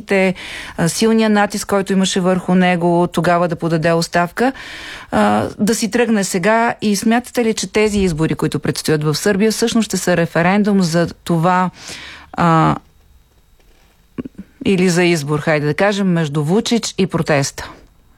спомняте силния натиск, който имаше върху него тогава да подаде оставка, да си тръгне сега. И смятате ли, че тези избори, които предстоят в Сърбия, всъщност ще са референдум за това или за избор, хайде да кажем, между Вучич и протеста?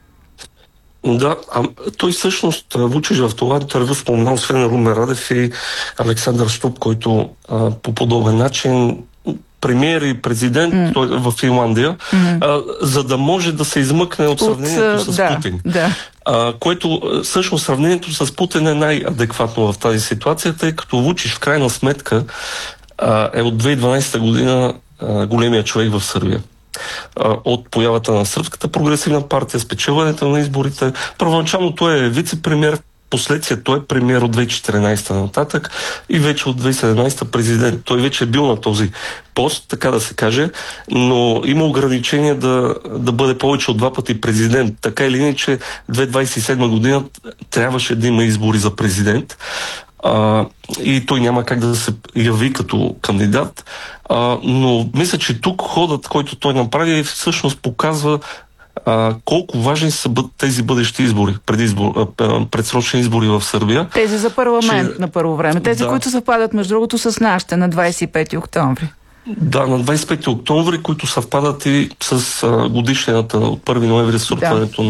Да, той всъщност Вучич в това интервю спомена освен Румен Радев и Александър Ступ, който по подобен начин премиер и президент той в Финландия, за да може да се измъкне от сравнението с Путин. Да. Което всъщност сравнението с Путин е най-адекватно в тази ситуация, тъй като Вучич в крайна сметка е от 2012 година големия човек в Сърбия. От появата на Сръбската прогресивна партия, спечелването на изборите. Първоначално той е вице-премиер, последствие той е премиер от 2014 нататък и вече от 2017 президент. Той вече е бил на този пост, така да се каже, но има ограничение да бъде повече от 2 пъти президент. Така или иначе, 2027 година трябваше да има избори за президент. И той няма как да се яви като кандидат. Но мисля, че тук ходът, който той направи, всъщност показва колко важни са тези бъдещи избори, предсрочни избори в Сърбия. Тези за парламент на първо време. Тези, които съвпадат, между другото, с нашите на 25 октомври. Да, на 25 октомври, които съвпадат и с годишнината от 1 ноември срутването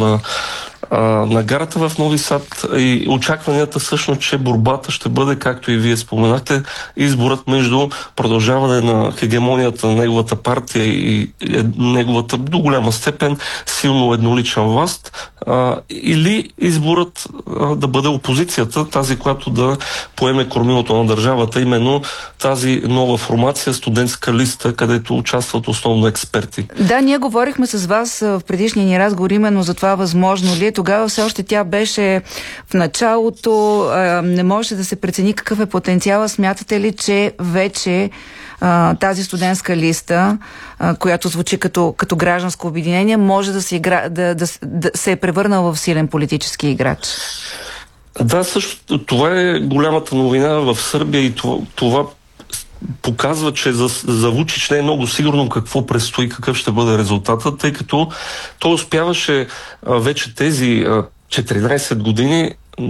на гарата в Нови Сад, и очакванията всъщност, че борбата ще бъде, както и вие споменахте, изборът между продължаване на хегемонията на неговата партия и неговата до голяма степен силно еднолична власт, или изборът да бъде опозицията, тази, която да поеме кормилото на държавата, именно тази нова формация, студентска листа, където участват основно експерти. Да, ние говорихме с вас в предишния ни разговор именно за това възможно ли. Тогава все още тя беше в началото, не може да се прецени какъв е потенциала. Смятате ли, че вече тази студентска листа, която звучи като гражданско обединение, може да се е превърнала в силен политически играч? Да, също това е голямата новина в Сърбия и това показва, че за Вучич не е много сигурно какво предстои, какъв ще бъде резултатът, тъй като той успяваше вече тези 14 години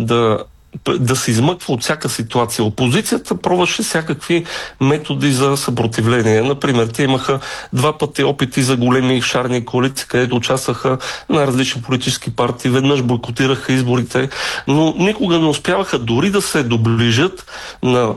да се измъква от всяка ситуация. Опозицията пробваше всякакви методи за съпротивление. Например, те имаха 2 пъти опити за големи шарни коалиции, където участваха на различни политически партии. Веднъж бойкотираха изборите, но никога не успяваха дори да се доближат на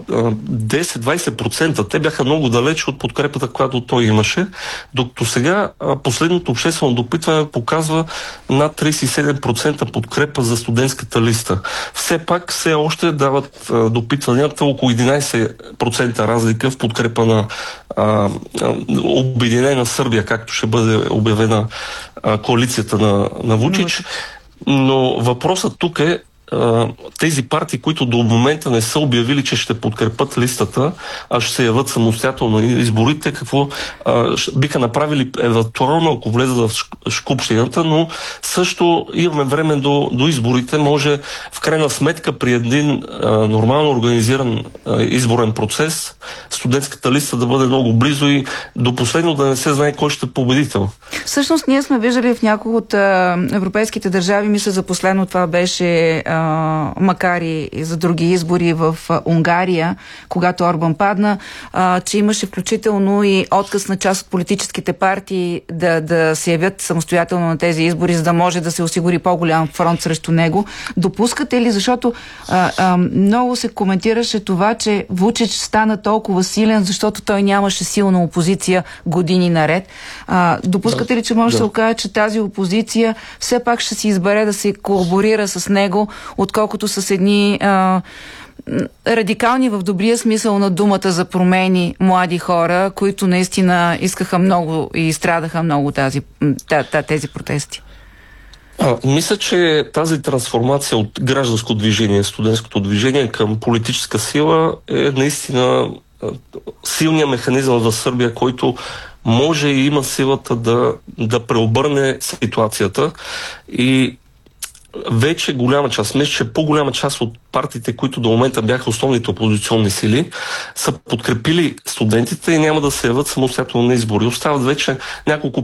10-20%. Те бяха много далеч от подкрепата, която той имаше. Докато сега последното обществено допитване показва над 37% подкрепа за студентската листа. Все пак все още дават допитванията около 11% разлика в подкрепа на Обединена Сърбия, както ще бъде обявена коалицията на Вучич. Но въпросът тук е тези партии, които до момента не са обявили, че ще подкрепят листата, а ще се явят самостоятелно изборите, какво биха направили евентуално, ако влезат в Скупщината, но също имаме време до изборите. Може в крайна сметка при един нормално организиран изборен процес студентската листа да бъде много близо и до последно да не се знае кой ще е победител. Всъщност ние сме виждали в няколко от европейските държави, мисля за последно това беше макар и за други избори в Унгария, когато Орбан падна, че имаше включително и отказ на част от политическите партии да се явят самостоятелно на тези избори, за да може да се осигури по-голям фронт срещу него. Допускате ли, защото много се коментираше това, че Вучич стана толкова силен, защото той нямаше силна опозиция години наред. Допускате ли, че може да се окаже, че тази опозиция все пак ще си избере да се колаборира с него, отколкото с едни радикални в добрия смисъл на думата за промени млади хора, които наистина искаха много и страдаха много тези протести? Мисля, че тази трансформация от гражданско движение, студентското движение към политическа сила е наистина силният механизъм в Сърбия, който може и има силата да преобърне ситуацията. И вече голяма част, мисля, че по-голяма част от партиите, които до момента бяха основните опозиционни сили, са подкрепили студентите и няма да се явят самостоятелно на избори. Остават вече няколко